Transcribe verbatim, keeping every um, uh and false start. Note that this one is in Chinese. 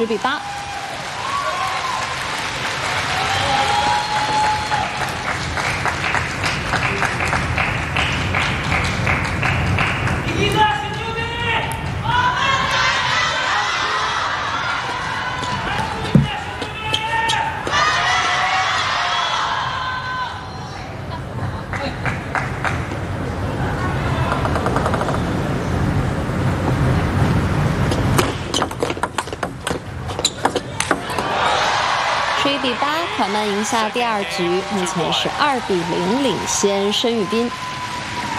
十比八。十一比八，缓慢赢下第二局，目前是二比零领先申玉斌。